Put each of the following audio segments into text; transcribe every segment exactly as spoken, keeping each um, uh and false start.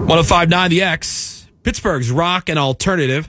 one oh five point nine The X, Pittsburgh's rock and alternative.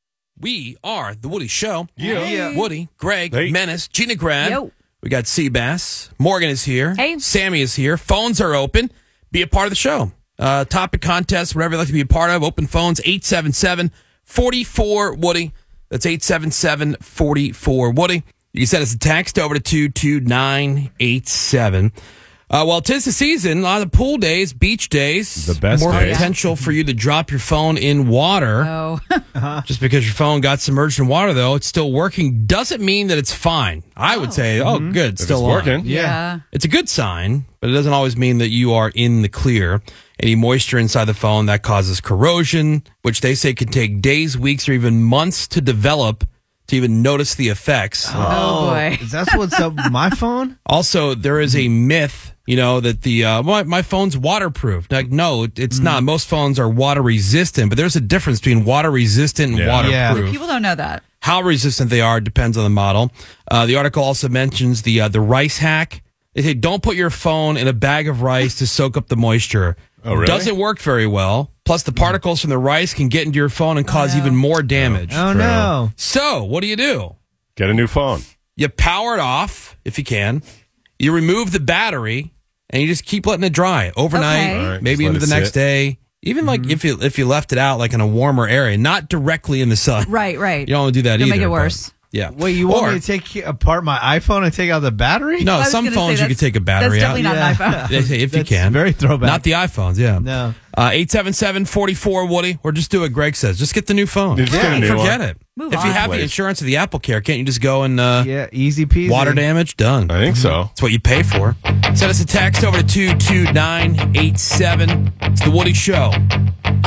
We are The Woody Show. Yeah. Hey. Woody, Greg, Hey. Menace, Gina Grad. Yo. We got Seabass. Morgan is here. Hey. Sammy is here. Phones are open. Be a part of the show. Uh, topic contest, whatever you'd like to be a part of. Open phones, eight seven seven, four four, Woody. That's eight seven seven, four four, Woody. You can send us a text over to two two nine eight seven. Uh, well, 'tis the season. A lot of pool days, beach days. The best More days. potential for you to drop your phone in water. Oh. Just because your phone got submerged in water, though, it's still working. Doesn't mean that it's fine. I would say, oh, good, it's If still it's on. working. Yeah. It's a good sign, but it doesn't always mean that you are in the clear. Any moisture inside the phone, that causes corrosion, which they say can take days, weeks, or even months to develop to even notice the effects. Oh, boy. Is that what's up with my phone? Also, there is a myth, you know, that the uh, my, my phone's waterproof. Like, no, it's not. Most phones are water resistant, but there's a difference between water resistant and Yeah. Yeah. waterproof. People don't know that. How resistant they are depends on the model. Uh, the article also mentions the uh, the rice hack. They say don't put your phone in a bag of rice to soak up the moisture. Oh, really? Doesn't work very well. Plus, the particles from the rice can get into your phone and cause even more damage. Oh, no. So, what do you do? Get a new phone. You power it off if you can. You remove the battery and you just keep letting it dry overnight, Okay. All right, maybe just let into it the next sit. day. Even like if you if you left it out like in a warmer area, not directly in the sun. Right, right. You don't want to do that You'll either. make it but- worse. Yeah. Wait, you want Or- me to take apart my iPhone and take out the battery? No, I was some gonna phones say you can that's- take a battery That's out. definitely not Yeah. an iPhone. They say if you That's can. very throwback. Not the iPhones, yeah. No. Uh, eight seven seven, four four, Woody, or just do what Greg says. Just get the new phone. Just get a new Forget one. it. Move if you on. have the Please. insurance of the Apple Care, can't you just go and uh, Yeah, easy peasy. water damage? Done. I think so. That's what you pay for. Send us a text over to two two nine eight seven. It's The Woody Show.